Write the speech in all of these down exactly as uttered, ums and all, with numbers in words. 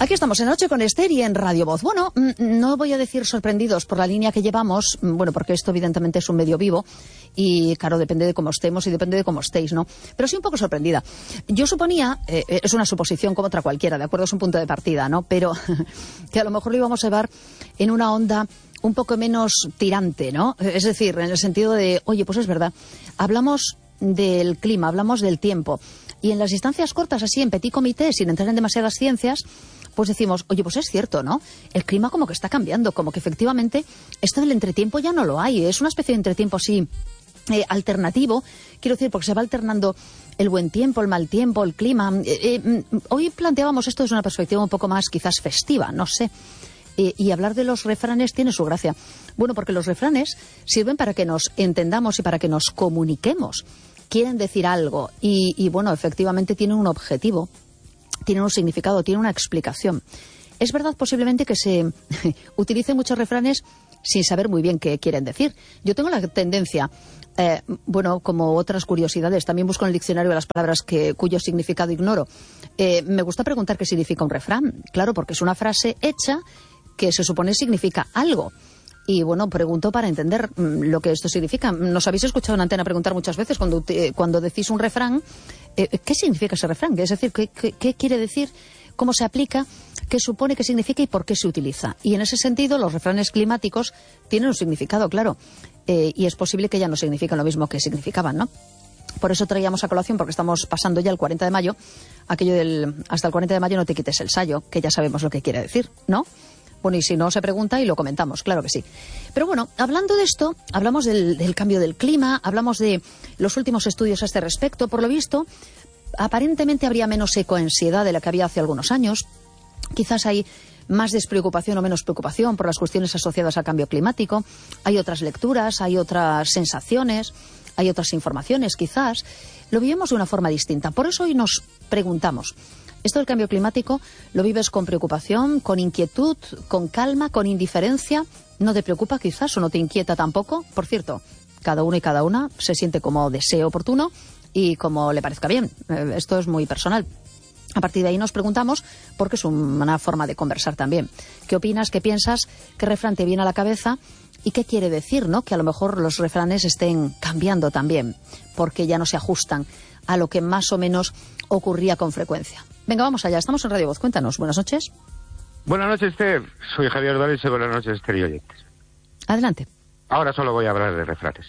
Aquí estamos en Noche con Esther y en Radio Voz. Bueno, no voy a decir sorprendidos por la línea que llevamos, bueno, porque esto evidentemente es un medio vivo y, claro, depende de cómo estemos y depende de cómo estéis, ¿no? Pero sí un poco sorprendida. Yo suponía, eh, es una suposición como otra cualquiera, ¿de acuerdo? Es un punto de partida, ¿no? Pero que a lo mejor lo íbamos a llevar en una onda un poco menos tirante, ¿no? Es decir, en el sentido de, oye, pues es verdad, hablamos del clima, hablamos del tiempo, y en las distancias cortas, así, en petit comité, sin entrar en demasiadas ciencias, pues decimos, oye, pues es cierto, ¿no? El clima como que está cambiando, como que efectivamente esto del entretiempo ya no lo hay, es una especie de entretiempo así eh, alternativo, quiero decir, porque se va alternando el buen tiempo, el mal tiempo, el clima. Eh, eh, hoy planteábamos esto desde una perspectiva un poco más quizás festiva, no sé. Eh, y hablar de los refranes tiene su gracia. Bueno, porque los refranes sirven para que nos entendamos y para que nos comuniquemos. Quieren decir algo y, y bueno, efectivamente tienen un objetivo, tienen un significado, tienen una explicación. Es verdad posiblemente que se utilicen muchos refranes sin saber muy bien qué quieren decir. Yo tengo la tendencia, eh, bueno, como otras curiosidades, también busco en el diccionario las palabras que, cuyo significado ignoro. Eh, me gusta preguntar qué significa un refrán. Claro, porque es una frase hecha que se supone significa algo. Y bueno, pregunto para entender mmm, lo que esto significa. Nos habéis escuchado en antena preguntar muchas veces cuando, eh, cuando decís un refrán, eh, ¿qué significa ese refrán? Es decir, ¿qué, qué, qué quiere decir? ¿Cómo se aplica? ¿Qué supone que significa y por qué se utiliza? Y en ese sentido, los refranes climáticos tienen un significado, claro. Eh, y es posible que ya no significan lo mismo que significaban, ¿no? Por eso traíamos a colación, porque estamos pasando ya el cuarenta de mayo, aquello del hasta el cuarenta de mayo no te quites el sayo, que ya sabemos lo que quiere decir, ¿no? Bueno, y si no, se pregunta y lo comentamos, claro que sí. Pero bueno, hablando de esto, hablamos del, del cambio del clima, hablamos de los últimos estudios a este respecto. Por lo visto, aparentemente habría menos ecoansiedad de la que había hace algunos años. Quizás hay más despreocupación o menos preocupación por las cuestiones asociadas al cambio climático. Hay otras lecturas, hay otras sensaciones, hay otras informaciones, quizás. Lo vivimos de una forma distinta. Por eso hoy nos preguntamos, ¿esto del cambio climático lo vives con preocupación, con inquietud, con calma, con indiferencia? ¿No te preocupa quizás o no te inquieta tampoco? Por cierto, cada uno y cada una se siente como desee oportuno y como le parezca bien. Eh, esto es muy personal. A partir de ahí nos preguntamos, porque es una forma de conversar también. ¿Qué opinas? ¿Qué piensas? ¿Qué refrán te viene a la cabeza? ¿Y qué quiere decir, no? Que a lo mejor los refranes estén cambiando también, porque ya no se ajustan a lo que más o menos ocurría con frecuencia. Venga, vamos allá. Estamos en Radio Voz. Cuéntanos. Buenas noches. Buenas noches, Esther. Soy Javier Dores y buenas noches, Esther y oyentes. Adelante. Ahora solo voy a hablar de refranes.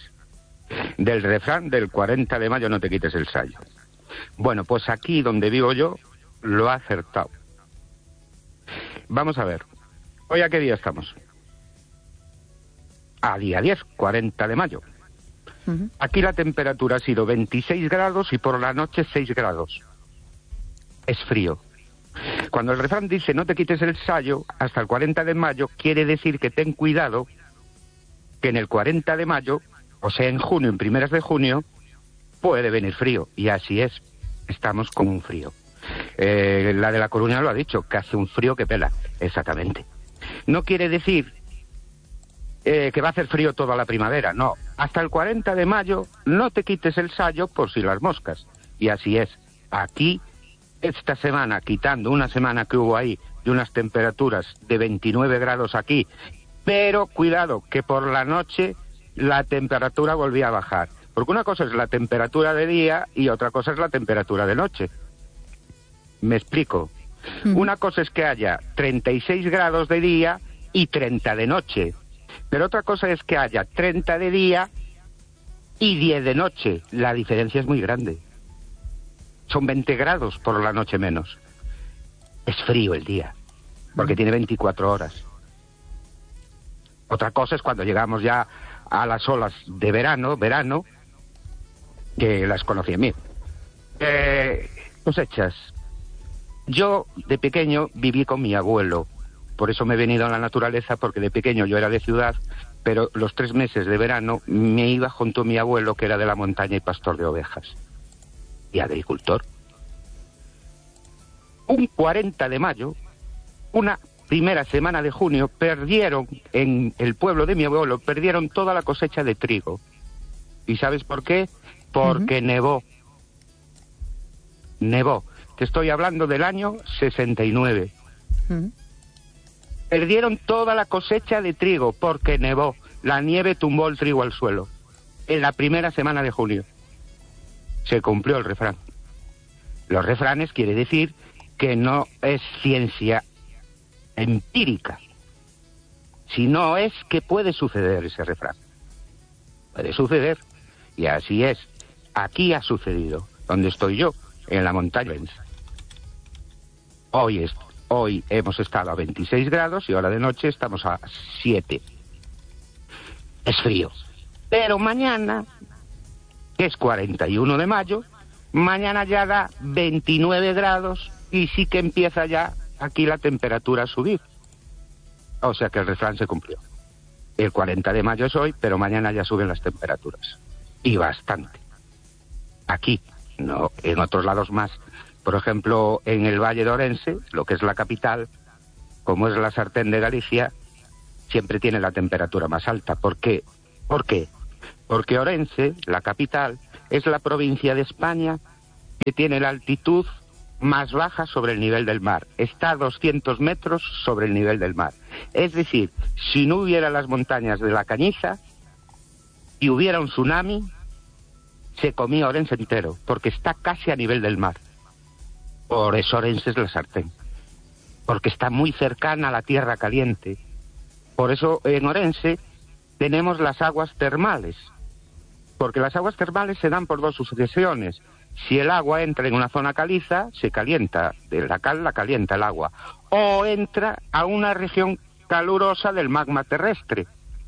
Del refrán del cuarenta de mayo no te quites el sayo. Bueno, pues aquí donde vivo yo lo ha acertado. Vamos a ver. ¿Hoy a qué día estamos? A día diez, cuarenta de mayo. Uh-huh. Aquí la temperatura ha sido veintiséis grados y por la noche seis grados. Es frío. Cuando el refrán dice no te quites el sayo hasta el cuarenta de mayo, quiere decir que ten cuidado que en el cuarenta de mayo, o sea en junio, en primeras de junio, puede venir frío. Y así es. Estamos con un frío. Eh, la de La Coruña lo ha dicho, que hace un frío que pela. Exactamente. No quiere decir eh, que va a hacer frío toda la primavera, no. Hasta el cuarenta de mayo no te quites el sayo por si las moscas. Y así es. Aquí, esta semana, quitando una semana que hubo ahí de unas temperaturas de veintinueve grados aquí, pero cuidado, que por la noche la temperatura volvía a bajar. Porque una cosa es la temperatura de día y otra cosa es la temperatura de noche. Me explico. Mm. Una cosa es que haya treinta y seis grados de día y treinta de noche. Pero otra cosa es que haya treinta de día y diez de noche. La diferencia es muy grande. Son veinte grados por la noche menos. Es frío el día, porque tiene veinticuatro horas. Otra cosa es cuando llegamos ya a las olas de verano, verano, que las conocí en mí. Eh, cosechas. Yo, de pequeño, viví con mi abuelo. Por eso me he venido a la naturaleza, porque de pequeño yo era de ciudad, pero los tres meses de verano me iba junto a mi abuelo, que era de la montaña y pastor de ovejas. Y agricultor. Un cuarenta de mayo, una primera semana de junio, perdieron, en el pueblo de mi abuelo, perdieron toda la cosecha de trigo. ¿Y sabes por qué? Porque uh-huh. nevó. Nevó. Te estoy hablando del año sesenta y nueve. Mm. Perdieron toda la cosecha de trigo porque nevó. La nieve tumbó el trigo al suelo. En la primera semana de junio. Se cumplió el refrán. Los refranes quiere decir que no es ciencia empírica, sino es que puede suceder ese refrán. Puede suceder. Y así es. Aquí ha sucedido. Donde estoy yo, en la montaña. Hoy, es, hoy hemos estado a veintiséis grados y ahora de noche estamos a siete. Es frío. Pero mañana, que es cuarenta y uno de mayo, mañana ya da veintinueve grados y sí que empieza ya aquí la temperatura a subir. O sea que el refrán se cumplió. El cuarenta de mayo es hoy, pero mañana ya suben las temperaturas. Y bastante. Aquí, no, en otros lados más. Por ejemplo, en el Valle de Orense, lo que es la capital, como es la sartén de Galicia, siempre tiene la temperatura más alta. ¿Por qué? ¿Por qué? Porque Orense, la capital, es la provincia de España que tiene la altitud más baja sobre el nivel del mar. Está a doscientos metros sobre el nivel del mar. Es decir, si no hubiera las montañas de la Cañiza y hubiera un tsunami, se comía Orense entero, porque está casi a nivel del mar. Por eso Orense es la sartén, porque está muy cercana a la tierra caliente. Por eso en Orense tenemos las aguas termales, porque las aguas termales se dan por dos sucesiones. Si el agua entra en una zona caliza, se calienta, de la cal la calienta el agua, o entra a una región calurosa del magma terrestre.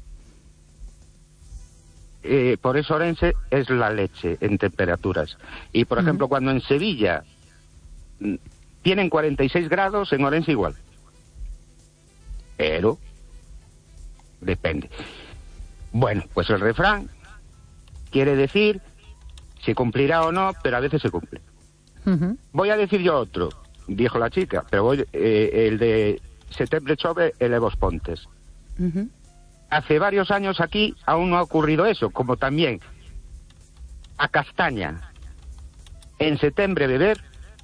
Eh, por eso Orense es la leche en temperaturas. Y por ejemplo, uh-huh. cuando en Sevilla tienen cuarenta y seis grados, en Orense igual. Pero depende. Bueno, pues el refrán quiere decir si cumplirá o no, pero a veces se cumple. Uh-huh. Voy a decir yo otro, dijo la chica, pero voy eh, el de septiembre chove, elevos pontes. Uh-huh. Hace varios años aquí aún no ha ocurrido eso, como también a castaña en septiembre beber.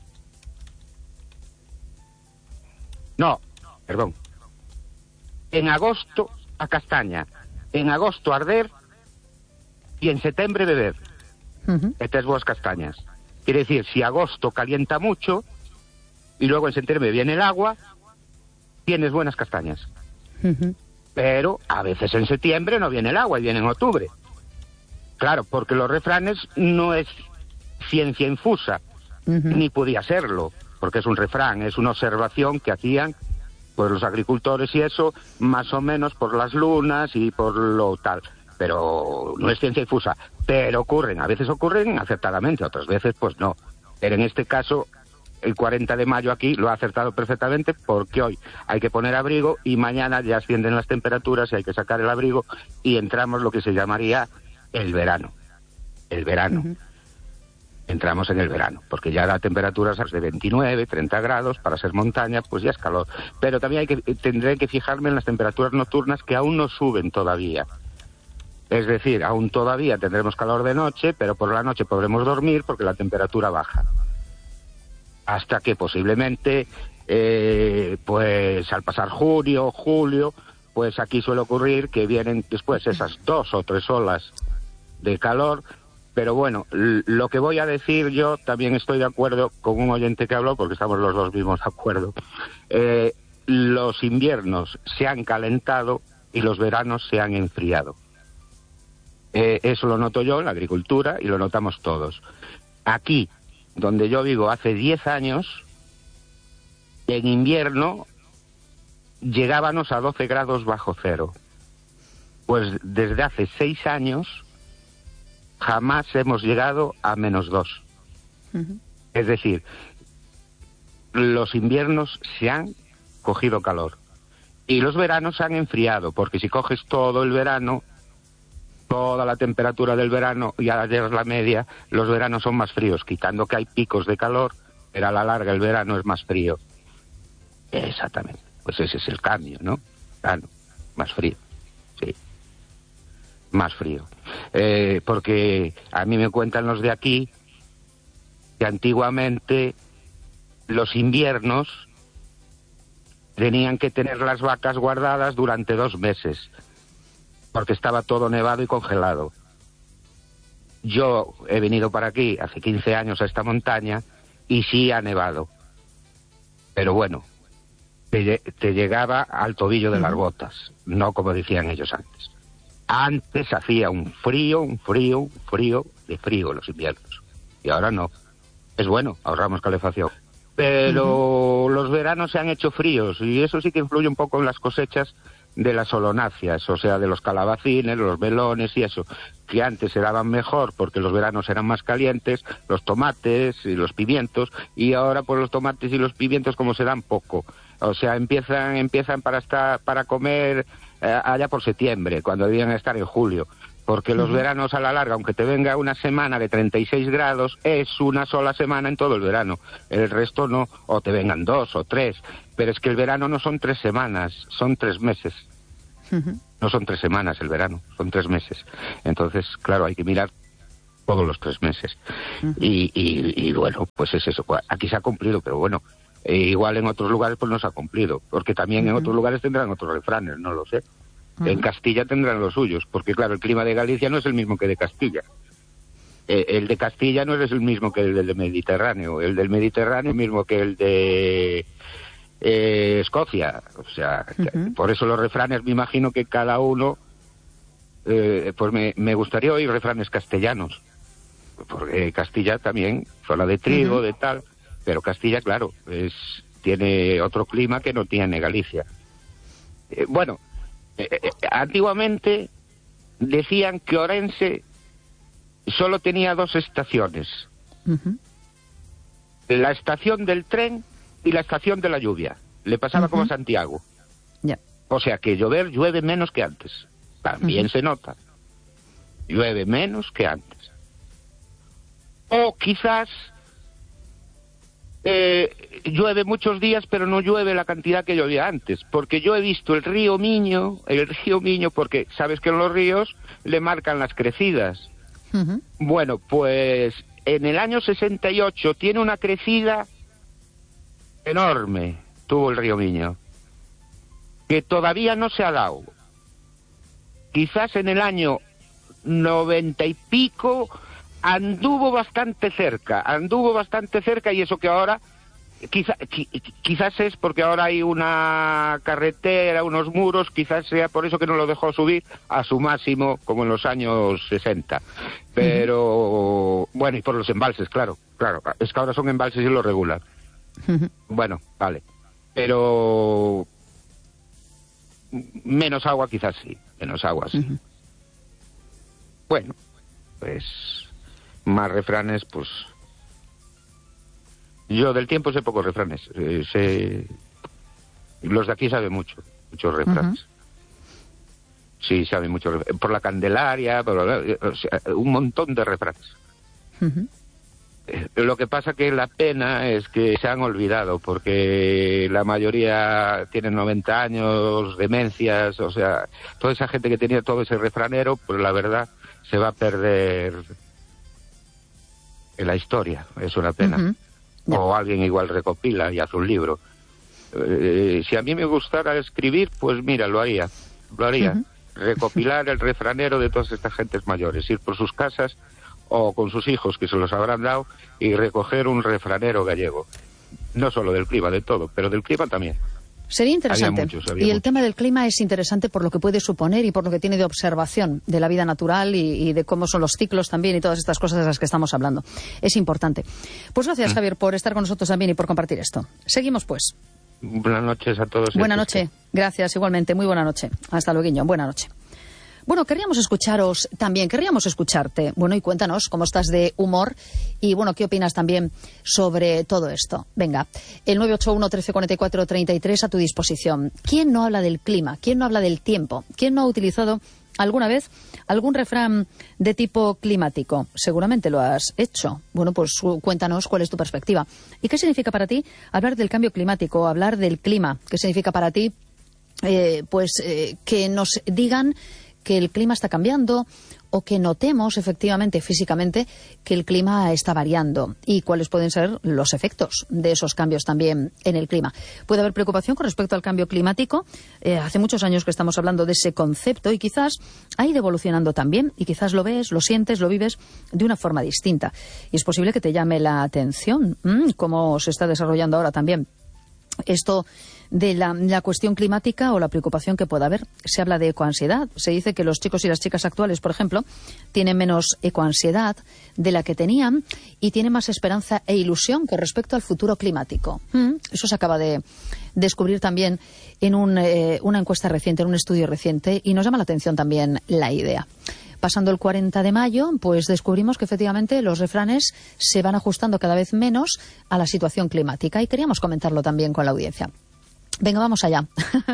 No, perdón. En agosto a castaña, en agosto arder y en septiembre beber. Uh-huh. Estas buenas castañas. Quiere decir, si agosto calienta mucho y luego en septiembre viene el agua, tienes buenas castañas. Uh-huh. Pero a veces en septiembre no viene el agua y viene en octubre. Claro, porque los refranes no es ciencia infusa, uh-huh. ni podía serlo, porque es un refrán, es una observación que hacían pues los agricultores y eso, más o menos por las lunas y por lo tal. Pero no es ciencia infusa. Pero ocurren, a veces ocurren acertadamente, otras veces pues no. Pero en este caso, el cuarenta de mayo aquí lo ha acertado perfectamente, porque hoy hay que poner abrigo y mañana ya ascienden las temperaturas y hay que sacar el abrigo y entramos lo que se llamaría el verano. El verano. Uh-huh. Entramos en el verano, porque ya la temperatura es de veintinueve, treinta grados, para ser montaña pues ya es calor. Pero también hay que, tendré que fijarme en las temperaturas nocturnas que aún no suben todavía. Es decir, aún todavía tendremos calor de noche, pero por la noche podremos dormir porque la temperatura baja. Hasta que posiblemente, eh, pues al pasar junio, julio, pues aquí suele ocurrir que vienen después esas dos o tres olas de calor. Pero bueno, lo que voy a decir yo también estoy de acuerdo con un oyente que habló, porque estamos los dos mismos de acuerdo. Eh, los inviernos se han calentado y los veranos se han enfriado. Eh, eso lo noto yo en la agricultura y lo notamos todos. Aquí, donde yo vivo hace diez años, en invierno llegábamos a doce grados bajo cero. Pues desde hace seis años jamás hemos llegado a menos dos. Uh-huh. Es decir, los inviernos se han cogido calor y los veranos se han enfriado, porque si coges todo el verano, toda la temperatura del verano y a la media, los veranos son más fríos, quitando que hay picos de calor, pero a la larga el verano es más frío. Exactamente, pues ese es el cambio, ¿no? Verano, más frío, sí, más frío. Eh, porque a mí me cuentan los de aquí que antiguamente los inviernos tenían que tener las vacas guardadas durante dos meses, porque estaba todo nevado y congelado. Yo he venido para aquí hace quince años a esta montaña y sí ha nevado. Pero bueno, te, te llegaba al tobillo de las botas, no como decían ellos antes. Antes hacía un frío, un frío, un frío, de frío los inviernos. Y ahora no. Es bueno, ahorramos calefacción. Pero uh-huh. los veranos se han hecho fríos y eso sí que influye un poco en las cosechas de las solonáceas, o sea, de los calabacines, los melones y eso, que antes se daban mejor porque los veranos eran más calientes, los tomates y los pimientos, y ahora pues los tomates y los pimientos como se dan poco. O sea, empiezan empiezan para estar para comer eh, allá por septiembre, cuando debían estar en julio. Porque los uh-huh. veranos a la larga, aunque te venga una semana de treinta y seis grados, es una sola semana en todo el verano. El resto no, o te vengan dos o tres. Pero es que el verano no son tres semanas, son tres meses. Uh-huh. No son tres semanas el verano, son tres meses. Entonces, claro, hay que mirar todos los tres meses. Uh-huh. Y, y, y bueno, pues es eso. Aquí se ha cumplido, pero bueno, eh, igual en otros lugares pues no se ha cumplido. Porque también uh-huh. en otros lugares tendrán otros refranes, no lo sé. En Castilla tendrán los suyos, porque claro, el clima de Galicia no es el mismo que de Castilla. Eh, el de Castilla no es el mismo que el del Mediterráneo. El del Mediterráneo es el mismo que el de eh, Escocia. O sea, uh-huh. por eso los refranes, me imagino que cada uno, eh, pues me, me gustaría oír refranes castellanos. Porque Castilla también, zona de trigo, uh-huh. de tal, pero Castilla, claro, es tiene otro clima que no tiene Galicia. Eh, bueno... Eh, eh, antiguamente decían que Orense solo tenía dos estaciones. Uh-huh. La estación del tren y la estación de la lluvia. Le pasaba uh-huh. como a Santiago. Yeah. O sea que llover llueve menos que antes. También uh-huh. se nota. Llueve menos que antes. O quizás Eh, llueve muchos días, pero no llueve la cantidad que llovía antes, porque yo he visto el río Miño, el río Miño, porque sabes que en los ríos le marcan las crecidas. Uh-huh. Bueno, pues en el año sesenta y ocho tiene una crecida enorme, tuvo el río Miño, que todavía no se ha dado. Quizás en el año noventa y pico anduvo bastante cerca, anduvo bastante cerca y eso que ahora, quizá, qui, quizás es porque ahora hay una carretera, unos muros, quizás sea por eso que no lo dejó subir a su máximo como en los años sesenta. Pero, uh-huh. bueno, y por los embalses, claro, claro, es que ahora son embalses y lo regulan. Uh-huh. Bueno, vale, pero menos agua quizás sí, menos agua sí. Uh-huh. Bueno, pues... más refranes, pues yo del tiempo sé pocos refranes, eh, sé los de aquí saben mucho, muchos refranes. Uh-huh. Sí, saben mucho, por la Candelaria, por la, o sea, un montón de refranes. Uh-huh. eh, lo que pasa que la pena es que se han olvidado, porque la mayoría tienen noventa años, demencias, o sea, toda esa gente que tenía todo ese refranero, pues la verdad se va a perder en la historia, es una pena. Uh-huh. Yeah. O alguien igual recopila y hace un libro. Eh, si a mí me gustara escribir, pues mira, lo haría, lo haría. Uh-huh. Recopilar el refranero de todas estas gentes mayores, ir por sus casas o con sus hijos que se los habrán dado y recoger un refranero gallego. No solo del clima, de todo, pero del clima también. Sería interesante. Muchos, y el muchos. tema del clima es interesante por lo que puede suponer y por lo que tiene de observación de la vida natural y, y de cómo son los ciclos también y todas estas cosas de las que estamos hablando. Es importante. Pues gracias, Javier, por estar con nosotros también y por compartir esto. Seguimos, pues. Buenas noches a todos. Buenas noches. Gracias, igualmente. Muy buena noche. Hasta luego, Guiño. Buena noche. Bueno, querríamos escucharos también, querríamos escucharte. Bueno, y cuéntanos cómo estás de humor y, bueno, qué opinas también sobre todo esto. Venga, el nueve ocho uno, trece cuarenta y cuatro, treinta y tres a tu disposición. ¿Quién no habla del clima? ¿Quién no habla del tiempo? ¿Quién no ha utilizado alguna vez algún refrán de tipo climático? Seguramente lo has hecho. Bueno, pues cuéntanos cuál es tu perspectiva. ¿Y qué significa para ti hablar del cambio climático, hablar del clima? ¿Qué significa para ti, eh, pues, eh, que nos digan que el clima está cambiando o que notemos efectivamente físicamente que el clima está variando y cuáles pueden ser los efectos de esos cambios también en el clima. Puede haber preocupación con respecto al cambio climático. Eh, hace muchos años que estamos hablando de ese concepto y quizás ha ido evolucionando también y quizás lo ves, lo sientes, lo vives de una forma distinta. Y es posible que te llame la atención mmm, cómo se está desarrollando ahora también esto de la, la cuestión climática o la preocupación que pueda haber. Se habla de ecoansiedad. Se dice que los chicos y las chicas actuales, por ejemplo, tienen menos ecoansiedad de la que tenían y tienen más esperanza e ilusión con respecto al futuro climático. Mm, eso se acaba de descubrir también en un, eh, una encuesta reciente, en un estudio reciente, y nos llama la atención también la idea. Pasando el cuarenta de mayo, pues descubrimos que efectivamente los refranes se van ajustando cada vez menos a la situación climática y queríamos comentarlo también con la audiencia. Venga, vamos allá.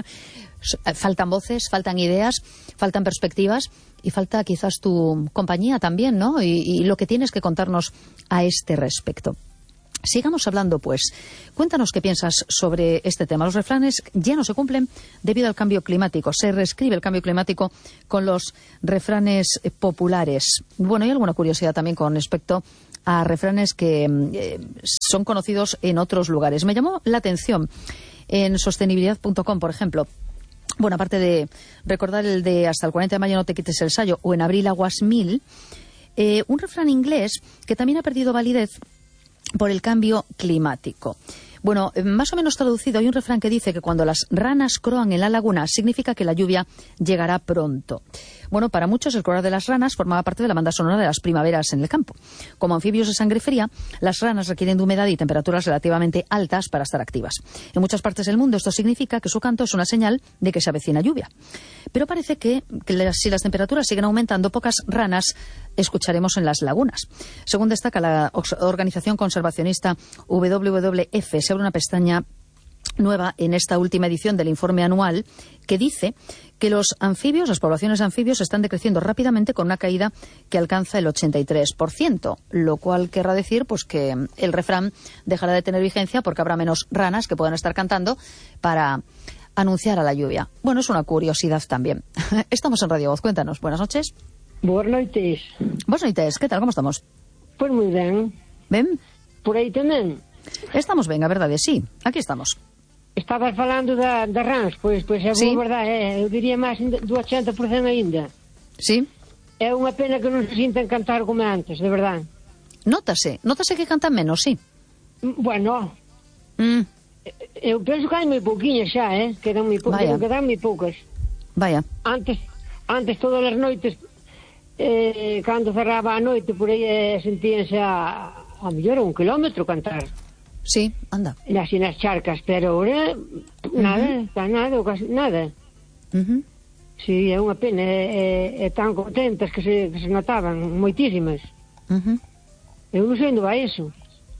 Faltan voces, faltan ideas, faltan perspectivas y falta quizás tu compañía también, ¿no? Y, y lo que tienes que contarnos a este respecto. Sigamos hablando, pues. Cuéntanos qué piensas sobre este tema. Los refranes ya no se cumplen debido al cambio climático. Se reescribe el cambio climático con los refranes populares. Bueno, hay alguna curiosidad también con respecto a refranes que eh, son conocidos en otros lugares. Me llamó la atención en sostenibilidad punto com, por ejemplo. Bueno, aparte de recordar el de hasta el cuarenta de mayo no te quites el sayo o en abril aguas mil, eh, un refrán inglés que también ha perdido validez por el cambio climático. Bueno, más o menos traducido, hay un refrán que dice que cuando las ranas croan en la laguna significa que la lluvia llegará pronto. Bueno, para muchos el croar de las ranas formaba parte de la banda sonora de las primaveras en el campo. Como anfibios de sangre fría, las ranas requieren de humedad y temperaturas relativamente altas para estar activas. En muchas partes del mundo esto significa que su canto es una señal de que se avecina lluvia. Pero parece que, que las, si las temperaturas siguen aumentando, pocas ranas escucharemos en las lagunas. Según destaca la organización conservacionista W W F, se abre una pestaña nueva en esta última edición del informe anual que dice que los anfibios, las poblaciones de anfibios están decreciendo rápidamente con una caída que alcanza el ochenta y tres por ciento, lo cual querrá decir pues que el refrán dejará de tener vigencia porque habrá menos ranas que puedan estar cantando para anunciar a la lluvia. Bueno, es una curiosidad también. Estamos en Radio Voz, cuéntanos. Buenas noches. Buenas noites. Buenas noites, ¿qué tal? ¿Cómo estamos? Pues moi ben. Ben? Por aí tamén? Estamos ben, a verdade, sí. Aquí estamos. Estabas falando da, da rans, pois, pois é sí. boa verdade, é, eu diría máis do ochenta por cento aínda. Sí. É unha pena que non se sintan cantar como antes, de verdade. Nótase, nótase que cantan menos, sí. Bueno, mm. eu penso que hai moi pouquiñas xa, eh? Quedan moi poucas, quedan moi poucas. Vaya. Antes, antes todas as noites, eh, cando cerraba a noite, por aí eh, sentíanse a, a mellor un kilómetro cantar. Sí, anda. Nas nas charcas, pero ahora nada, uh-huh. nada, casi nada. Uh-huh. Sí, é unha pena, é, é, é tan contentas que se, que se notaban, moitísimas. Uh-huh. Eu non sei onde vai iso.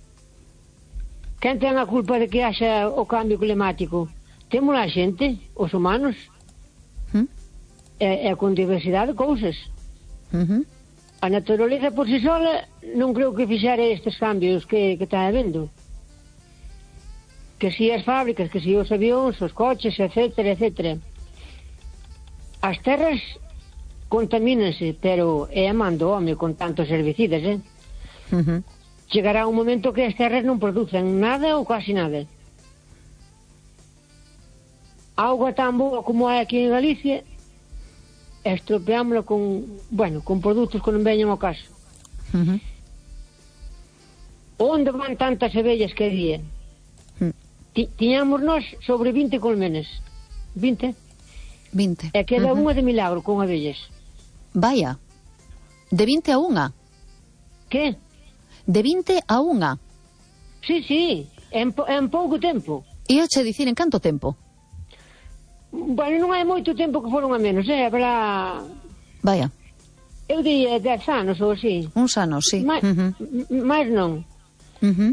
Quen ten a culpa de que haxa o cambio climático? Temos a xente, os humanos. Uh-huh. É, é con diversidade de cousas. Uh-huh. A naturaleza por si sola non creo que fixera estes cambios que, que está habendo. Que si as fábricas, que si os avións, os coches, etcétera, etcétera. As terras contamínanse, pero é a man do home con tantos herbicidas, eh? Uh-huh. Chegará un momento que as terras non producen nada ou casi nada. Auga tan boa como hai aquí en Galicia, estropeámola con, bueno, con produtos que non veñan ao caso. Uh-huh. Onde van tantas abellas que había? Uh-huh. Tiñamos nós sobre vinte colmenas. vinte? vinte. E queda uh-huh. unha de milagro con abellas. Vaya. De vinte a unha. Que? De vinte a unha. Sí, sí, en, en pouco tempo. E a che dicir en canto tempo? Bueno, non hai moito tempo que foron a menos, eh? Habrá... Vaya. Eu diría dez anos ou así. Un ano, sí. Mais, uh-huh. mais non. Uh-huh.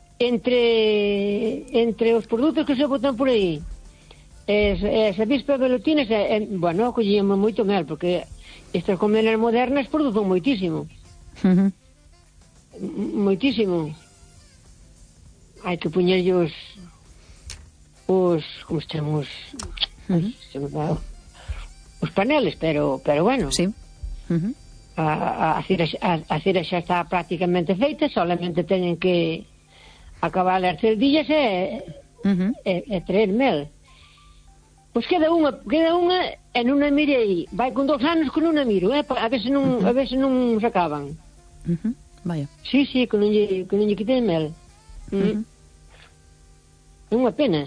Entre entre os produtos que se botan por aí, es, es avispas velutina, eh, bueno, collíamos moito mel, porque estas colmenas modernas producen moitísimo. Uh-huh. Moitísimo. Hai que poñerlle os os, como se chama, os, uh-huh. os, os paneles, pero pero bueno. Sí. Uh-huh. a, a, cera, a, a cera xa está prácticamente feita, solamente teñen que acabar as cerdillas e, uh-huh. e, e traer mel. Pois queda unha, queda unha e non a mirei. Vai con dos anos que non a miro, eh? a ver se non, uh-huh. a ver se non se acaban. Uh-huh. Vaya. Sí, sí, que non lle, que non lle quitei mel. Uh-huh. É unha pena.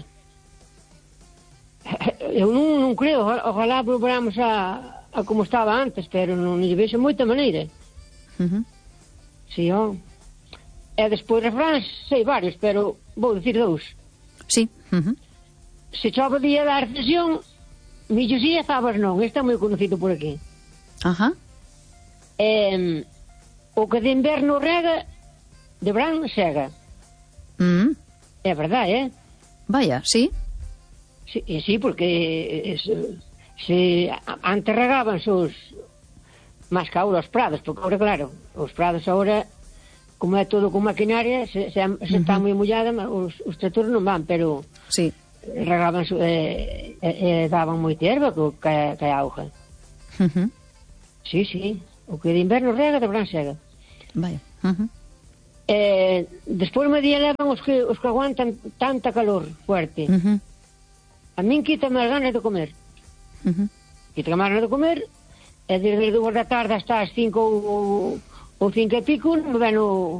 Eu non, non creo, ojalá volvamos a, a como estaba antes, pero non lle vexo moita maneira. Uh-huh. Si, ó. E despois refráns, sei varios, pero vou dicir dous. Sí. Uh-huh. Se chove día da recesión, millos e fabas non, este é moi conocido por aquí. Ajá. Eh, o que de inverno rega, de verán sega. Mm. É verdade, eh? Vaya, sí. Sí, sí, porque se, se antes regaban os máis que ahora os prados, porque ahora, claro, os prados ahora, como é todo con maquinaria, se, se, se uh-huh. está moi mollada, os, os tractores non van, pero sí. regaban e eh, eh, eh, daban moita erva que, que a auga. Uh-huh. Sí, sí, o que de inverno rega, de verán sega. Vaya. Uh-huh. Eh, despois me día levan os que, os que aguantan tanta calor fuerte. Uh-huh. A min quítame as ganas de comer. Uh-huh. Quítame as ganas de comer, e desde as dúas da tarde hasta as cinco ou, ou cinco e pico non me ven o,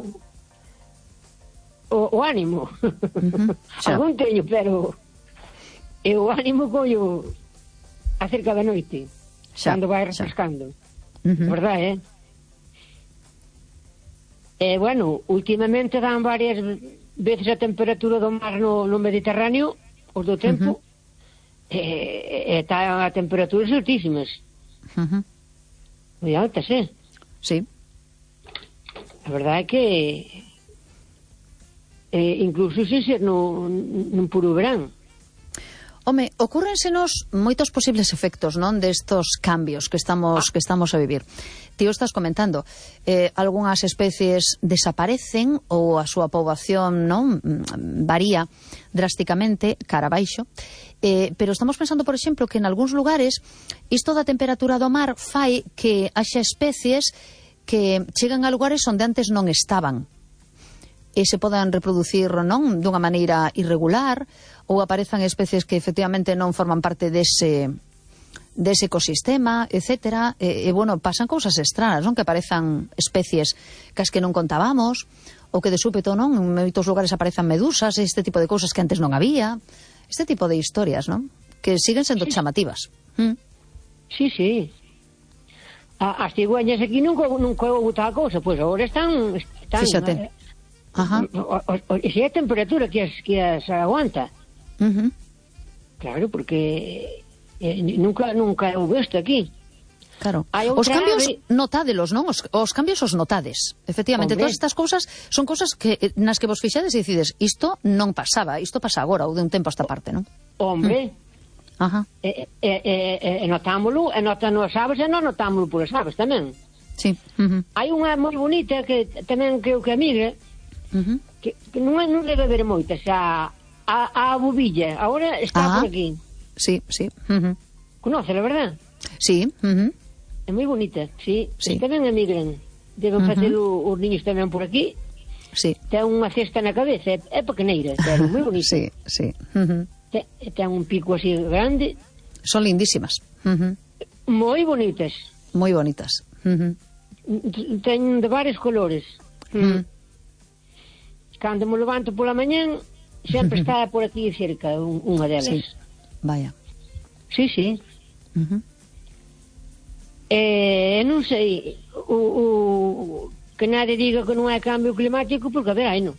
o, o ánimo. Uh-huh. Algún teño, pero e o ánimo collo acerca da noite, xa, cando vai refrescando. Uh-huh. Verdade, eh? E, bueno, últimamente dan varias veces a temperatura do mar no, no Mediterráneo, os do tempo, uh-huh. e está a temperaturas altísimas. Uh-huh. Moi altas, eh? Sí. A verdade é que eh, incluso sin ser no, no puro verán. Home, ocúrrensenos moitos posibles efectos, non, destos cambios que estamos que estamos a vivir. Ti o estás comentando, eh, algunhas especies desaparecen ou a súa poboación non varía drásticamente cara abaixo, eh, pero estamos pensando, por exemplo, que en algúns lugares isto da temperatura do mar fai que haxa especies que chegan a lugares onde antes non estaban e se podan reproducir non dunha maneira irregular, ou aparezan especies que efectivamente non forman parte dese, dese ecosistema, etcétera. E, e, bueno, pasan cousas extrañas, non? Que aparezan especies cas que non contábamos, ou que de súpeto, non? En moitos lugares aparezan medusas, este tipo de cousas que antes non había. Este tipo de historias, non? Que siguen sendo sí. chamativas. ¿Mm? Sí, sí. A, as cigüeñas aquí nunca, nunca houve tal cousa, pois agora están... están Fíxate. Eh, Ajá. O, o, o, e se é a temperatura que as, que as aguanta. Uh-huh. Claro, porque eh, nunca nunca houve isto aquí. Claro. Os cambios ave... notádelos, non? Os, os cambios os notades. Efectivamente, hombre, todas estas cousas son cousas que nas que vos fixades e decides, isto non pasaba, isto pasa agora ou de un tempo a esta parte, non? Hombre. Mm. Ajá. E, e, e, e notámolo, e notan as aves e non notámolo por as aves tamén. Sí. Uh-huh. Hai unha moi bonita que tamén creo que amiga, uh-huh. que, que non, non debe haber moitas, a, a, a bubilla, agora está ah, por aquí. Sí, sí. Uh-huh. Conócela, verdad? Sí. Uh-huh. É moi bonita, sí. Sí. Tamén emigran. Deben uh-huh. facer o, os niños tamén por aquí. Sí. Ten unha cesta na cabeza, é, é pequeneira, pero moi bonita. Sí, sí. Uh-huh. Ten, ten un pico así grande. Son lindísimas. Uh-huh. Moi bonitas. Moi bonitas. Uh-huh. Ten de varios colores. Uh-huh. Cando me levanto pola mañán, sempre está por aquí cerca un, unha delas. Sí. Vaya. Sí, sí. Uh-huh. Eh, non sei o, o, que nadie diga que non é cambio climático, porque a ver, hai non.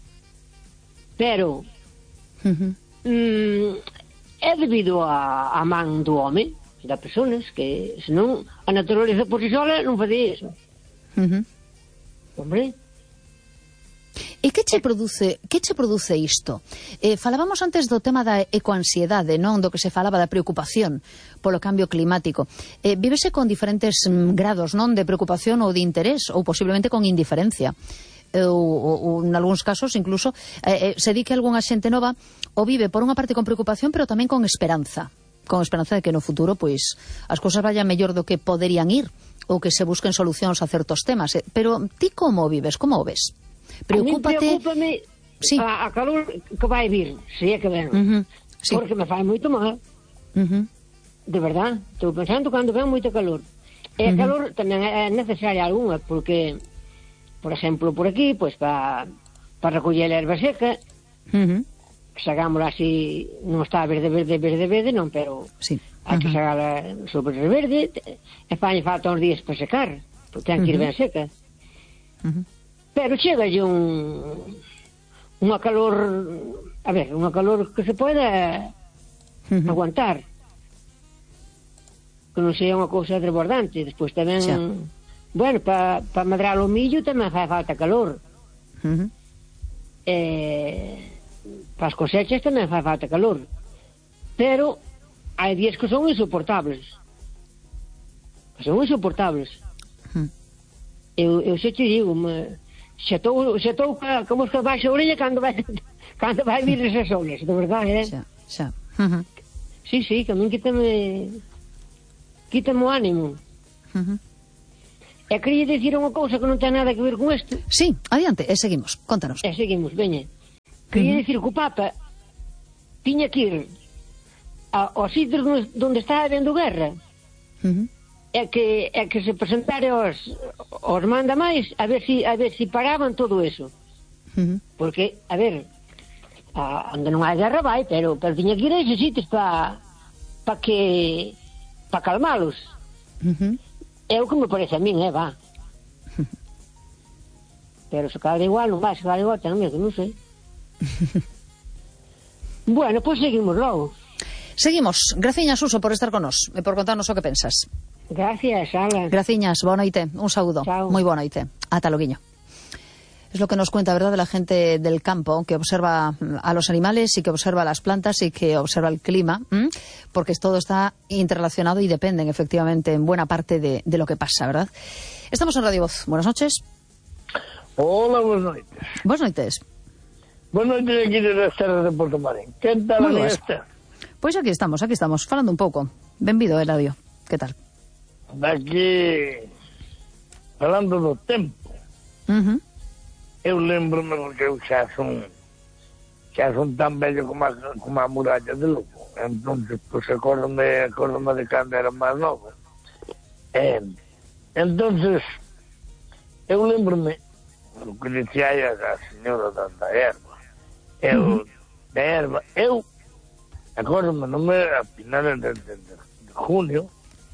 Pero uh-huh. mm, é debido a, a man do home, das personas, que senón a naturaleza por si sola non fazía iso. Uh-huh. Hombre. E que che produce, que che produce isto? Eh, falábamos antes do tema da ecoansiedade, non? Do que se falaba da preocupación polo cambio climático. Eh, vívese con diferentes mm, grados, non? De preocupación ou de interés, ou posiblemente con indiferencia. Eh, ou, ou, ou, en algúns casos, incluso, eh, eh, se di que algunha xente nova o vive por unha parte con preocupación, pero tamén con esperanza. con esperanza de que no futuro pois as cousas vayan mellor do que poderían ir ou que se busquen solucións a certos temas. Pero ti como vives, como o ves? Preocúpate... A mí preocúpame sí. a, a calor que vai vir, se é que ven. Uh-huh. Sí. Porque me fai moito mal. Uh-huh. De verdad, estou pensando cando ven moito calor. E a uh-huh. calor tamén é necesaria algunha, porque, por exemplo, por aquí, pois para pa recoller a erva seca, uh-huh. sagámola así, non está verde, verde, verde, verde, non, pero sí. hai uh-huh. que sagala sobre verde, e fañe falta uns días para secar, porque ten que ir uh-huh. ben seca. Uh-huh. Pero chega un unha calor, a ver, unha calor que se poida uh-huh. aguantar, que non sea unha cousa desbordante. Despois tamén, sí. bueno, para pa madrar o millo tamén fai falta calor. Uh-huh. Eh, para as cosechas tamén fai falta calor. Pero hai días que son insoportables. Que son insoportables. Uh-huh. Eu, eu xe te digo, me, xa estou xa estou ca mosca baixo a orella cando vai cando vai vir esas olas, de verdade, eh? Xa, xa. Uh-huh. Sí, sí, que a min quítame quítame o ánimo. Uh-huh. E quería dicir unha cousa que non ten nada que ver con isto. Sí, adiante, e seguimos, contanos. E seguimos, veña. Quería uh-huh. dicir que o Papa tiña que ir a, aos sitios onde estaba habendo guerra. Uh-huh. É que, é que se presentare aos, aos mandamais a ver si, a ver si paraban todo eso. Uh-huh. Porque, a ver, a, onde non hai guerra vai, pero, pero tiña que ir a esos sitios para pa que para calmalos. Uh-huh. É o que me parece a min, eh, va. Uh-huh. Pero se cada igual non vai, se cada igual tamén, que non sei. Bueno, pois pues seguimos logo. Seguimos. Graciñas, Suso, por estar con nos e por contarnos o que pensas. Gracias, Ala. Graciñas, boa noite. Un saúdo. Chao. Moi boa noite. Ata loguiño. Es lo que nos cuenta, ¿verdad?, de la gente del campo, que observa a los animales y que observa las plantas y que observa el clima, ¿m? Porque todo está interrelacionado y dependen, efectivamente, en buena parte de, de lo que pasa, ¿verdad? Estamos en Radio Voz. Buenas noches. Hola, buenas noites. Buenas noites. Buenas noites aquí de las terras de Porto Marín. Que tal a esta? Pois aquí estamos, aquí estamos, falando un pouco. Benvido, Eladio. Que tal? Daqui, falando do tempo, uh-huh. eu lembro-me porque eu xa son xa son tan vello como a, como a muralla de Lugo. Entonces, pues acórdome, acórdome de cando era máis novo. Eh, entonces, eu lembro-me o que dicía a señora da, da erva. Eu, uh-huh. da erva, eu acórdome, non me a finales de, de, de, de junio,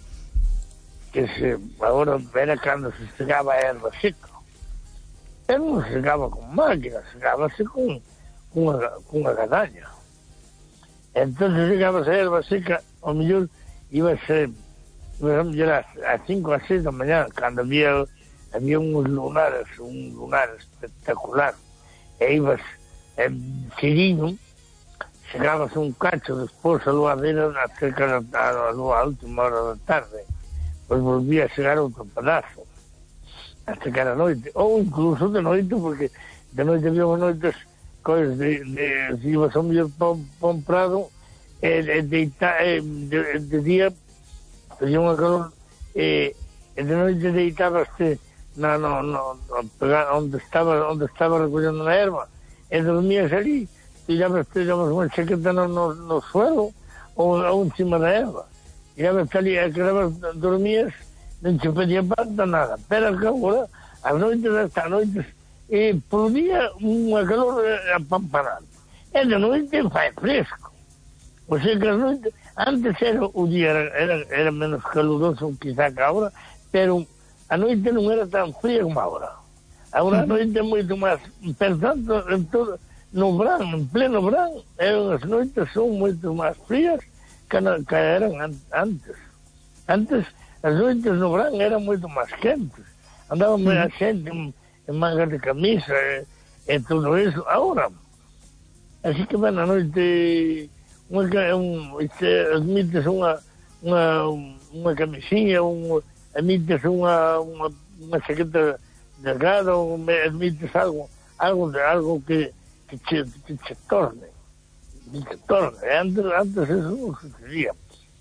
que se, agora era cando se segaba a erva seca. Eu non segaba con máquina, segábase con, con, unha, con unha gadaña. Entón, segábase a erva seca, ao mellor, iba a ser, iba a mellor a cinco a seis da mañá, cando había, había uns lunares, un lunar espectacular, e ibas en ciriño, chegábase un cacho despois a luadeira cerca da a, a última hora da tarde, pois volvía a chegar outro pedazo hasta que era noite, ou incluso de noite, porque de noite había unhas noites coisas de, de se ibas ao mellor pa un prado e, e deita, e, de, de día había unha calor e, e de noite deitábaste na, no, no, no, onde estaba onde estaba recollendo na erva e dormías ali e ya ves, digamos, unha chaqueta no, no, no suelo ou, ou encima da erva e ya ves ali, e que dormías non te pedía panta nada, pero que agora as noites hasta noites e por día unha calor apamparada e de noite fai fresco, o sea que as noites antes era o día era, era, era menos caluroso quizá que agora, pero a noite non era tan fría como agora. Agora a noite é moito máis, per tanto, en todo, no verán, en pleno verán, as noites son moito máis frías que, na, que eran an, antes. Antes, as noites no verán eran moito máis quentes. Andaban mm. a xente en, en mangas de camisa e, e todo eso. Agora, así que van a noite, unha, un, admites unha, unha, unha camisinha, un, admites unha, unha, unha chaqueta delgada, admites algo, algo de algo que, que, che, que che torne, que che torne. Antes, antes eso non sucedía.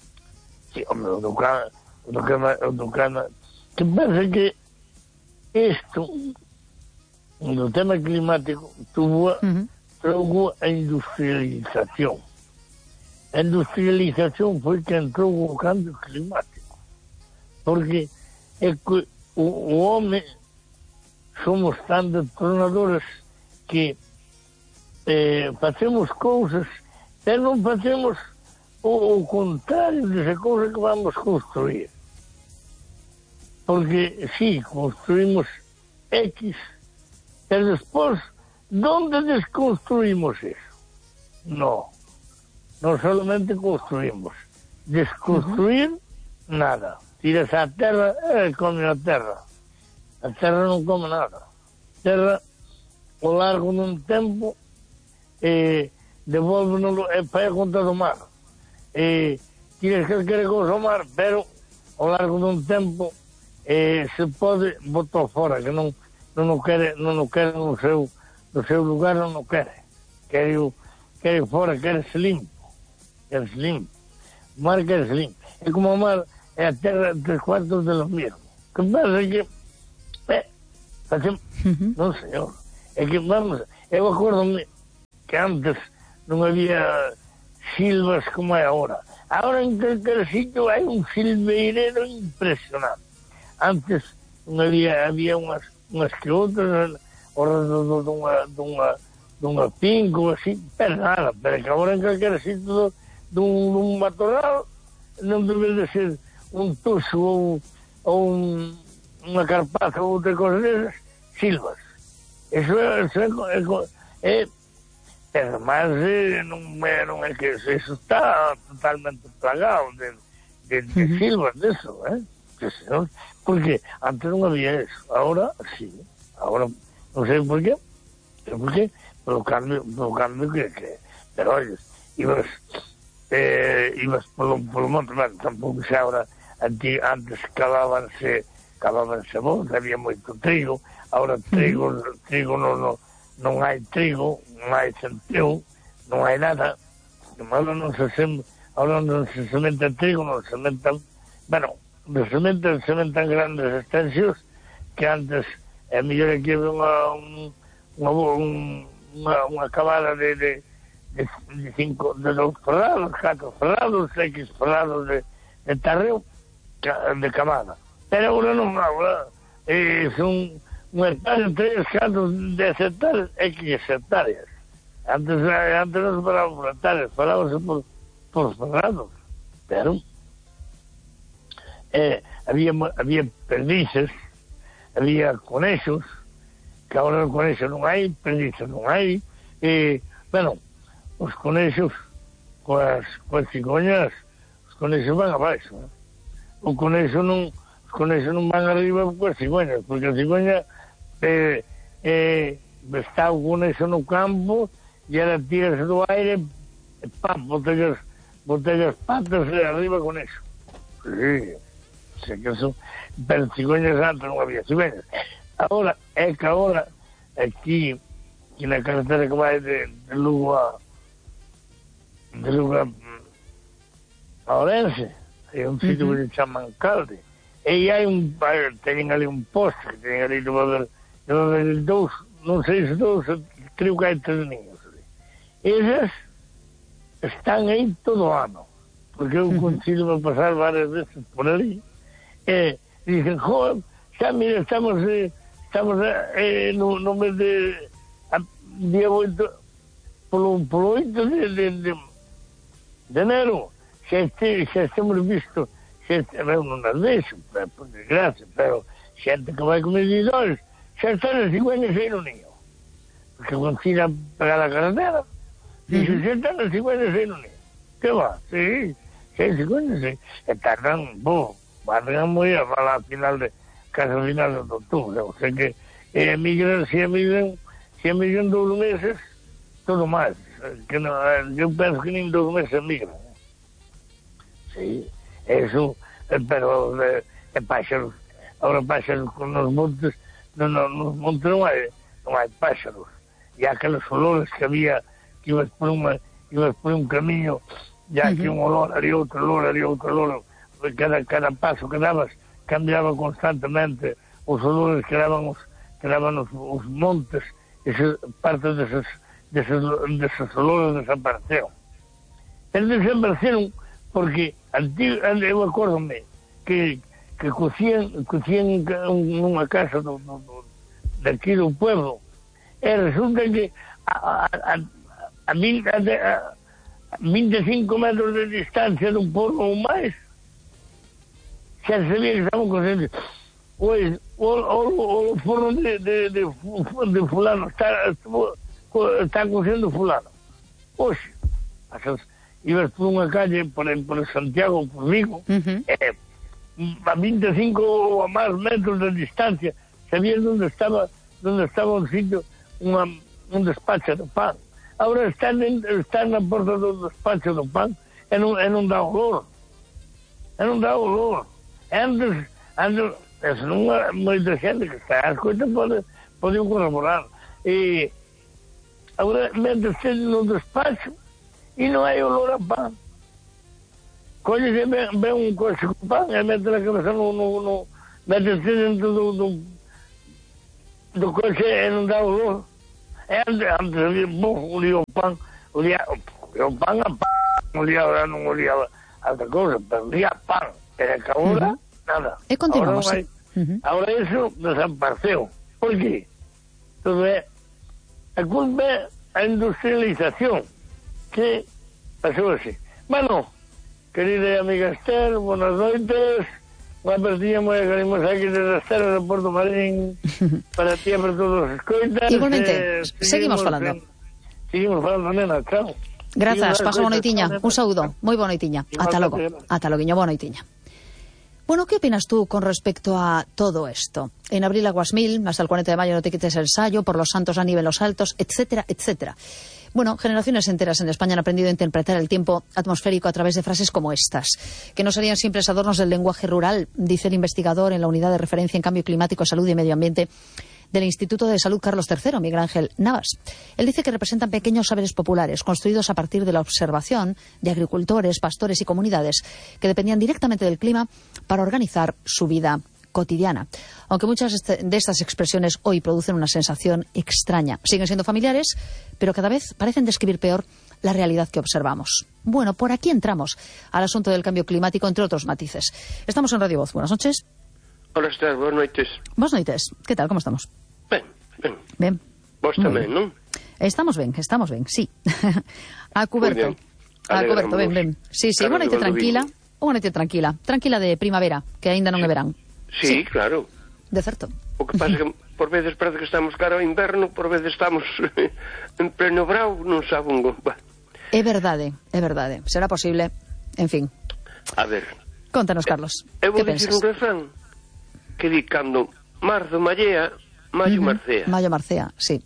Sí, hombre, o do can, o do can, o do can, que pasa que isto, no tema climático, tuvo, uh-huh. trouxe a industrialización. A industrialización foi que entrou o cambio climático. Porque é que o, o home somos tan detonadores que eh, facemos cousas, pero non facemos o, o contrario desa cousa que vamos construir. Porque, sí, construimos X, pero despois, ¿dónde desconstruimos eso? No, non solamente construimos. Desconstruir, uh-huh. nada. Tiras a terra, e come a terra. A terra non come nada. A terra, ao largo dun tempo, eh, devolve-nos e fai a conta do mar. Eh, tiras calquera cousa ao mar, pero ao largo dun tempo eh, se pode botar fora, que non non o quere, non o quere no seu, no seu lugar, non o quere. Quere o, quere fora, quere se limpo. Quere se limpo. O mar quere se limpo. É como o mar, é a terra tres cuartos de lo mesmo. Que pasa que, eh, facemos, uh-huh. non señor, é que vamos, eu acordo-me que antes non había silvas como é agora. Agora en calquer sitio hai un silveirero impresionante. Antes non había, había unhas, unhas que outras ao redor dunha, dunha, dunha finca ou así, pero nada, pero que agora en calquer sitio dun, dun matorral non debe de ser un tuxo ou, ou un, unha carpaza ou outra cosa desas, silvas. Eso é, eso é, é, é pero máis eh, non, é, non é que eso está totalmente plagado de, de, de uh-huh. silvas deso, eh? Que senón, porque antes non había eso, agora sí, agora non sei por qué, pero por qué, pelo cambio, pelo cambio que, que pero oye, ibas eh, ibas polo, polo monte, bueno, tampouco xa agora antes, antes cavábanse cavábanse bons, había moito trigo, agora trigo, uh-huh. trigo non, non, non hai trigo, non hai centeo, non hai nada, agora non se sem, agora non se sementa trigo, non se sementa, bueno, se sementan, sementan grandes extensións que antes é mellor que había unha unha, unha, unha cabada de, de, de, de cinco, de dos ferrados, catro ferrados, X ferrados de, de tarreo de camada. Pero agora non, agora eh, son un hectárea, tres, catro, dez hectáreas, X hectáreas. Antes, antes non se falaba por hectáreas, falábase por, por ferrados. Pero eh, había, había perdices, había conexos, que agora os conexos non hai, perdices non hai, e, bueno, os conexos, coas, coas cigoñas, os conexos van abaixo, eh? O conexo non, os conexos non van arriba coas cigoñas, porque a cigoña eh, eh, está o conexo no campo, e ela tírase do aire, e pam, botella as patas e arriba con eso. Sí, sei que son, pero cigoñas antes non había cigoñas. Agora, é que agora, aquí, aquí na carretera que vai de, de Lugo a de Lugo a, a Orense, hai un sitio uh-huh. que se chama Calde, e hai un, teñen ali un poste, que teñen ali, deve haber, deve haber dous, non sei se dous, creo que hai tres niños ali. Esas están aí todo o ano, porque eu consigo uh-huh. pasar varias veces por ali, e dicen, joder, xa mira, estamos eh, estamos eh, no, no mes de a, día oito polo, polo oito de, de, de, de enero xa, este, xa estamos visto xa eu non as deixo, por desgracia, pero xente que vai con medidores xa están as cigüeñas aí no niño, porque consigan pegar a carretera, dixe, xa están as cigüeñas aí no niño, que va, sí, xa as cigüeñas aí, e tardan, bo, van moi a falar a final de casi a final de octubre, o sea que eh, migran, si emigran, si emigran dous meses, todo máis, que non, eu penso que nin dous meses emigran. Sí, eso, eh, pero eh, eh, páxaros, ahora páxaros con os montes, non, non, nos montes non hai, non hai páxaros, e aqueles olores que había, que ibas por, uma, ibas por un camiño, ya uh-huh. que un olor, ali outro olor, ali outro olor, cada, cada paso que dabas cambiaba constantemente os olores que daban os, que daban os, os montes, esas partes desas, desas, desas olores desapareceron. Eles desapareceron porque antigo, eu acórdome que, que cocían, cocían nunha casa do, do, do, daqui do pueblo, e resulta que a, a, a, a, a, a vinte e cinco metros de distancia dun pueblo ou máis, xa sabía que estaban cociendo. Pois, o, o, o forno de, de, de, de fulano está, está cociendo fulano. Oxe, asas, ibas por unha calle, por, por Santiago, por Vigo, uh-huh. eh, a vinte e cinco ou a máis metros de distancia, sabías onde estaba, onde estaba un sitio, unha, un despacho de pan. Ahora está, en, está na porta do despacho do pan e non, e non dá olor. E non dá olor. E antes, antes, es non é moita xente que está as coisas pode, pode corroborar. E agora métese no despacho e non hai olor a pan. Colle se ve, ve un coche con pan e mete a cabeza no, no, no métese dentro do, do, do coche e non dá olor. E antes, antes había, bom, olía o pan, olía, olía o pan a pan, olía, ahora non olía a outra cousa, pero olía a pan. Pero que agora, uh-huh. nada. E continuamos. Ahora, hai, uh-huh. ahora eso desapareceu. Por qué? Entonces, a culpa é a industrialización que pasou así. Bueno, querida amiga Esther, buenas noites. Unha partida moi agarimosa aquí desde Esther de Porto Marín para ti e para todos os escoitas. Igualmente, eh, seguimos, seguimos falando. En, seguimos falando, nena, chao. Grazas, pasa boa noitiña. Un saúdo, moi boa noitiña. Ata logo, ata loguiño, boa noitiña. Bueno, ¿qué opinas tú con respecto a todo esto? En abril aguas mil, hasta el cuarenta de mayo no te quites el sayo, por los santos a nivel los altos, etcétera, etcétera. Bueno, generaciones enteras en España han aprendido a interpretar el tiempo atmosférico a través de frases como estas, que no serían simples adornos del lenguaje rural, dice el investigador en la unidad de referencia en cambio climático, salud y medio ambiente del Instituto de Salud Carlos tercero, Miguel Ángel Navas. Él dice que representan pequeños saberes populares construidos a partir de la observación de agricultores, pastores y comunidades que dependían directamente del clima para organizar su vida cotidiana. Aunque muchas de estas expresiones hoy producen una sensación extraña, siguen siendo familiares, pero cada vez parecen describir peor la realidad que observamos. Bueno, por aquí entramos al asunto del cambio climático, entre otros matices. Estamos en Radio Voz. Buenas noches. Hola, Esther, boas noites. Boas noites. Que tal, como estamos? Ben, ben. Ben. Vos tamén, non? Estamos ben, estamos ben, sí. A cuberto. A cuberto, ben, ben. Sí, sí, unha noite tranquila, unha noite tranquila. Tranquila de primavera, que aínda non é verán. Sí, sí, claro. De certo. O que pasa que por veces parece que estamos cara ao inverno, por veces estamos en pleno brao, non sabe un... É verdade, é verdade. Será posible, en fin. A ver. Contanos, Carlos. Eu vou que dicir pensas? un refrán que di cando marzo mallea, maio uh-huh. marcea. Maio marcea, sí.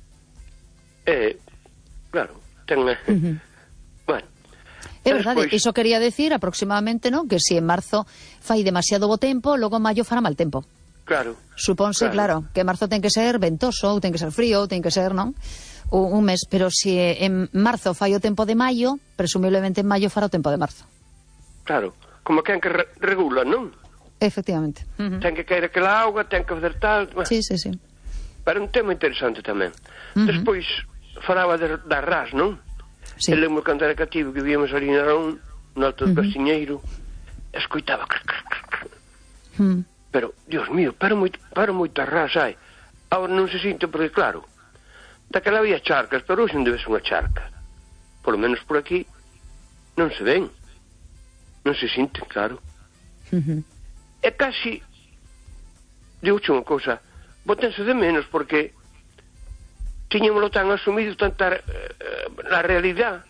Eh, claro, ten... Uh-huh. Bueno. É verdade, despois... iso quería decir aproximadamente, non? Que se en marzo fai demasiado bo tempo, logo en maio fará mal tempo. Claro. Supónse, claro. claro, que marzo ten que ser ventoso, ou ten que ser frío, ou ten que ser, non? Un, un mes, pero se en marzo fai o tempo de maio, presumiblemente en maio fará o tempo de marzo. Claro, como quen que re regula, non? Efectivamente. Uh-huh. Ten que caer aquela auga, ten que fazer tal... Sí, sí, sí. Pero un tema interesante tamén. Uh-huh. Despois, falaba de, da ras, non? Sí. Eu lembro cando era cativo que víamos ali na Narón, no alto do uh-huh. Castiñeiro, escoitaba... Uh-huh. Pero, Dios mío, pero, moito, pero moita ras hai. Agora non se sinte, porque claro, daquela había charcas, pero hoxe non debe ser unha charca. Por lo menos por aquí non se ven. Non se sinten, claro. Uh-huh. É casi, digo-che unha cousa, botense de menos, porque tiñamolo tan asumido tanta eh, na realidad,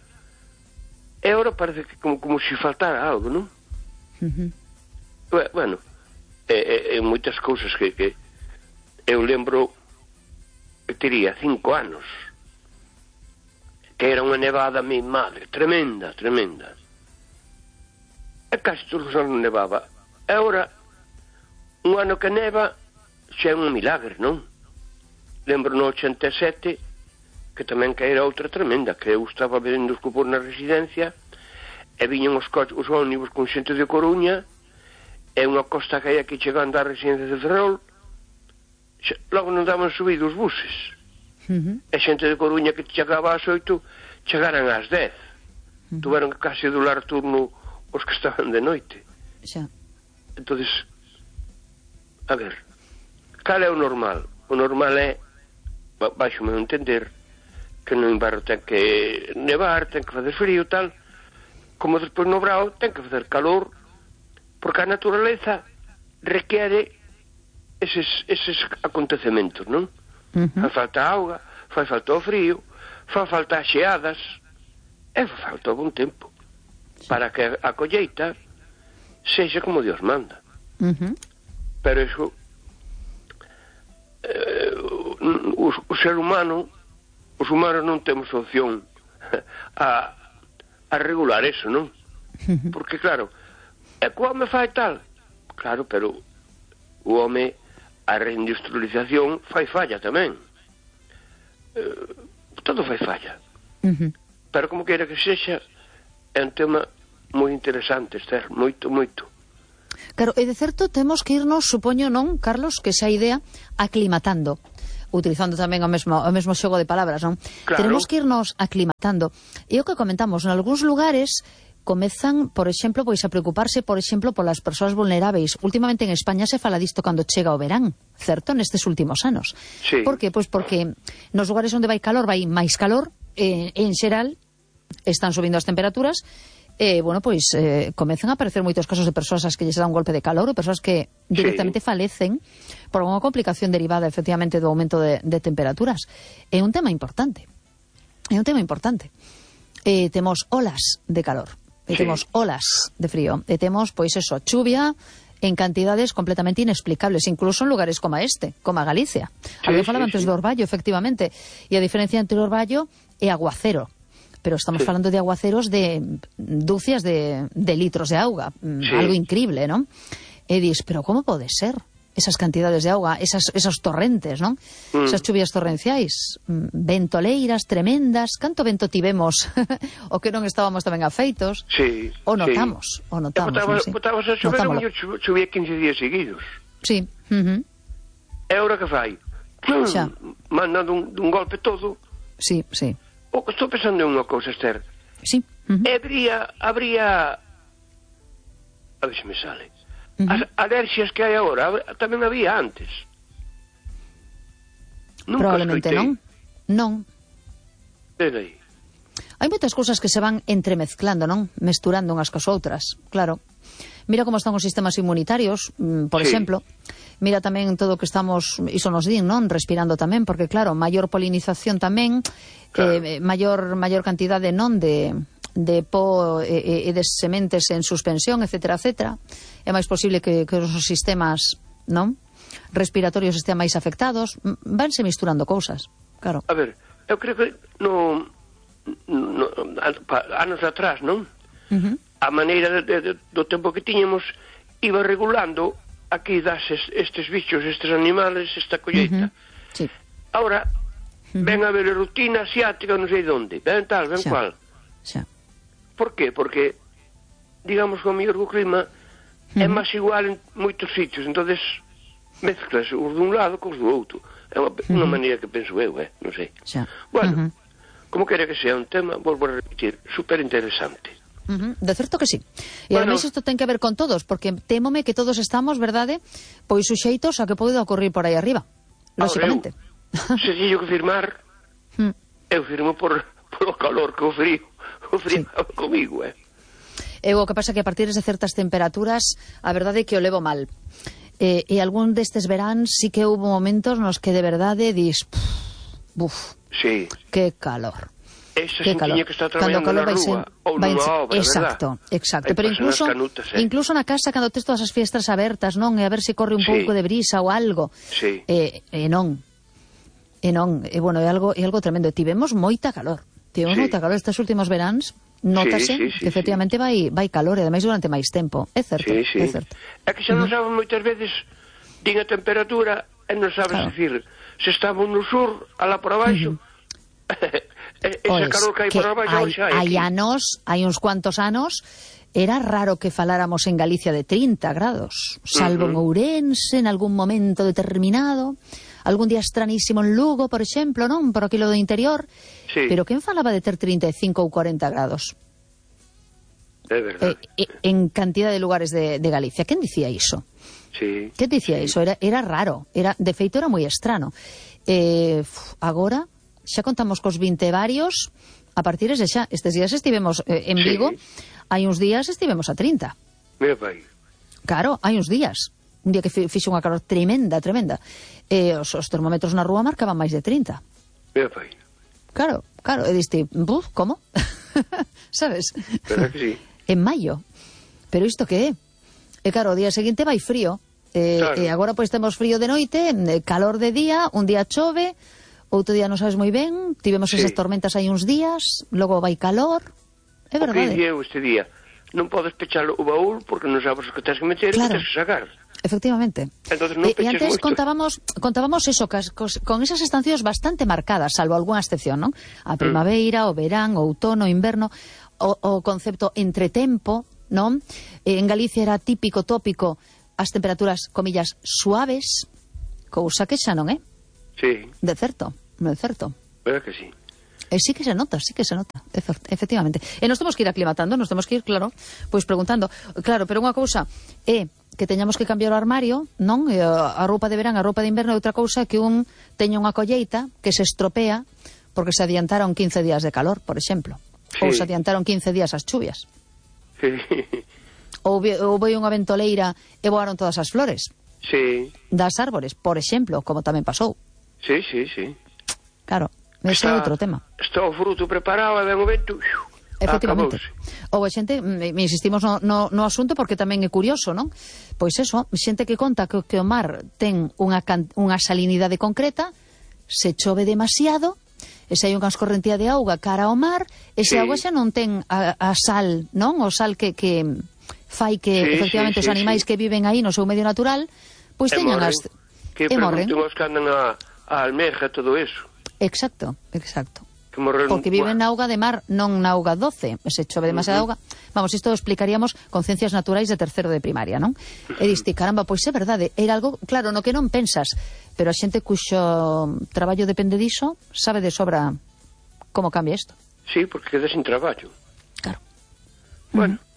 e agora parece que como, como se faltara algo, non? Uh-huh. Bueno, é, é, é moitas cousas que, que eu lembro que tería cinco anos, que era unha nevada mi madre, tremenda, tremenda. E casi todos os anos nevaba. E agora, un ano que neva xa é un milagre, non? Lembro no ochenta e sete que tamén caera outra tremenda, que eu estaba vendo os cupos na residencia e viñan os, coches, os ómnibus con xente de Coruña, e unha costa que hai aquí chegando á residencia de Ferrol, logo non daban subido os buses. Uh-huh. E xente de Coruña que chegaba ás oito, chegaran ás dez. Uh-huh. Tuveron que case dular turno os que estaban de noite. Xa. Entonces, a ver, cal é o normal? O normal é, baixo meu entender, que no inverno ten que nevar, ten que fazer frío, tal, como despois no brao ten que fazer calor, porque a naturaleza requiere eses, eses acontecementos, non? Uh-huh. Fai falta auga, fai falta o frío, fai falta as xeadas, e fai falta o bon tempo, sí, para que a colleita sexa como Dios manda. Uh-huh. Pero iso, eh, o, o ser humano, os humanos non temos opción a, a regular eso, non? Uh-huh. Porque, claro, é que o home fai tal, claro, pero o home, a reindustrialización fai falla tamén, uh, todo fai falla. Uh-huh. Pero como queira que sexa, é un tema moi interesante, Esther, moito, moito. Claro, e de certo temos que irnos, supoño, non, Carlos, que esa idea aclimatando, utilizando tamén o mesmo, o mesmo xogo de palabras, non? Claro. Tenemos que irnos aclimatando. E o que comentamos, en algúns lugares comezan, por exemplo, pois a preocuparse, por exemplo, polas persoas vulneráveis. Últimamente en España se fala disto cando chega o verán, certo? Nestes últimos anos. Sí. Por que? Pois porque nos lugares onde vai calor, vai máis calor, e, en xeral están subindo as temperaturas, e, bueno, pois eh, comezan a aparecer moitos casos de persoas as que lles dá un golpe de calor, ou persoas que directamente sí. falecen por unha complicación derivada, efectivamente, do aumento de, de temperaturas. É un tema importante. É un tema importante. Eh, temos olas de calor. E sí. temos olas de frío, e temos, pois eso, chuvia en cantidades completamente inexplicables, incluso en lugares como este, como a Galicia. Sí, Alguén falaba sí, antes sí. do orballo, efectivamente, e a diferencia entre o orballo e aguacero, pero estamos sí. falando de aguaceros de dúcias de, de litros de auga, sí. algo increíble, non? E dis, pero como pode ser? Esas cantidades de auga, esas, esos torrentes, non? Mm. Esas chuvias torrenciais, ventoleiras tremendas, canto vento tivemos o que non estábamos tamén afeitos, sí, o notamos, sí. o notamos, botaba, non sei. Botabas a chover e chovía quince días seguidos. Sí. Uh-huh. E ahora que fai? Xa. Manda dun, dun golpe todo. Sí, sí. O, estou pensando en unha cousa, Esther. Sí. Uh-huh. E habría, habría, a ver se me sale, Uh-huh. as alerxias que hai agora tamén había antes. Nunca probablemente escoitei. non. Non. Ven aí. Hai moitas cousas que se van entremezclando, non? Mesturando unhas cas outras, claro. Mira como están os sistemas inmunitarios, por sí. exemplo. Mira tamén todo o que estamos, iso nos din, non? Respirando tamén, porque claro, maior polinización tamén, claro. eh, maior maior cantidade, non, de de po e, e de sementes en suspensión, etcétera, etcétera. É máis posible que, que os sistemas, non, respiratorios estean máis afectados. Vanse misturando cousas, claro. A ver, eu creo que no, no anos atrás, non? Uh-huh. A maneira de, de, do tempo que tiñamos iba regulando aquí das estes bichos, estes animales, esta colleita. Uh-huh. Sí. Ahora uh-huh. ven a ver a rutina asiática, non sei onde, ven tal, ven xa. cual. Xa. Por qué? Porque, digamos que o mellor o clima uh-huh. é máis igual en moitos sitios, entonces mezclas os dun lado cos do outro. É unha, uh-huh. unha maneira que penso eu, eh? Non sei. Xa. Bueno, uh-huh. como quere que sea un tema, volvo a repetir, super interesante. Uh-huh. De certo que sí. E bueno, ademais isto ten que ver con todos, porque témome que todos estamos, verdade, pois suxeitos a que pode ocorrir por aí arriba, lógicamente. Sencillo que firmar, hmm. eu firmo por, por o calor que o frío, o frío sí. comigo, eh. E o que pasa que a partir de certas temperaturas, a verdade é que o levo mal. E, e algún destes veráns sí que houve momentos nos que de verdade dis, buf, sí. que calor. Esa xentiña que está traballando na rúa ou nunha obra, exacto, verdad? Exacto, pero incluso canutas, eh? incluso na casa cando tes todas as fiestras abertas, non? E a ver se corre un sí. pouco de brisa ou algo. Sí. E, e non. E non, e bueno, é algo é algo tremendo. Tivemos moita calor. Tivemos sí. moita calor estes últimos veráns. Notase sí, sí, sí, que efectivamente sí. vai vai calor e ademais durante máis tempo. É certo, sí, sí. é certo. É que xa non sabes moitas veces din a temperatura e non sabes claro. Decir se estamos no sur, alá por abaixo. Uh-huh. Ese calor que hai por abaixo hai, xa hai aquí. anos, hai uns cuantos anos, era raro que faláramos en Galicia de trinta grados, salvo uh -huh. en Ourense, en algún momento determinado, algún día estranísimo en Lugo, por exemplo, non? Por aquilo do interior, sí. Pero quen falaba de ter trinta e cinco ou cuarenta grados? É verdade. Eh, en cantidad de lugares de, de Galicia. Quen dicía iso? Sí. Quen dicía sí. iso? Era, era raro, era, de feito era moi estrano. Eh, agora, xa contamos cos vinte varios, a partir de xa, estes días estivemos eh, en Vigo, sí. Hai uns días estivemos a trinta. Mira pai. Claro, hai uns días. Un día que fixe unha calor tremenda, tremenda. Eh, os, os termómetros na rúa marcaban máis de trinta. Mira pai. Claro, claro, e diste, buf, como? Sabes? Verdad que sí. En maio. Pero isto que é? E claro, o día seguinte vai frío. E, claro. E agora pois temos frío de noite, calor de día, un día chove, outro día non sabes moi ben, tivemos sí. esas tormentas hai uns días, logo vai calor. É verdade. O que día este día? Non podes pechar o baúl porque non sabes o que tens que meter e claro. que tens que sacar. Efectivamente. Entonces, non e, e antes moito. contábamos contábamos eso, cas, cos, con esas estacións bastante marcadas, salvo algunha excepción, non? A primavera, mm. o verán, o outono, o inverno, o, o concepto entretempo, non? En Galicia era típico, tópico, as temperaturas, comillas, suaves, cousa que xa non é. Sí. De certo, de certo. Verdad que sí. E sí que se nota, sí que se nota, efectivamente. E nos temos que ir aclimatando, nos temos que ir, claro, pois preguntando. Claro, pero unha cousa é que teñamos que cambiar o armario, non? E a roupa de verán, a roupa de inverno, e outra cousa que un teña unha colleita que se estropea porque se adiantaron quince días de calor, por exemplo. Sí. Ou se adiantaron quince días as chuvias. Sí. Ou houve unha ventoleira e voaron todas as flores. Sí. Das árbores, por exemplo, como tamén pasou. Sí, sí, sí. Claro. Ese é outro tema. Está o fruto preparado e ven o vento. Efectivamente. Ou a xente, me insistimos no, no, no asunto porque tamén é curioso, non? Pois eso, xente que conta que, que o mar ten unha, unha salinidade concreta, se chove demasiado, e se hai unha escorrentía de auga cara ao mar, ese sí. auga xa non ten a, a sal, non? O sal que, que fai que, sí, efectivamente, sí, sí, os animais sí. que viven aí no seu medio natural, pois teñan as... Que pregunten os que andan a, a almeja, todo eso. Exacto, exacto. Morren, porque viven na auga de mar, non na auga doce. Se chove demasiada uh -huh. auga. Vamos, isto explicaríamos con ciencias naturais de terceiro de primaria, non? Uh -huh. E diste, caramba, pois é verdade, era algo, claro, no que non pensas, pero a xente cuxo traballo depende diso, sabe de sobra como cambia isto. Sí, porque queda sin traballo. Claro. Bueno, uh -huh.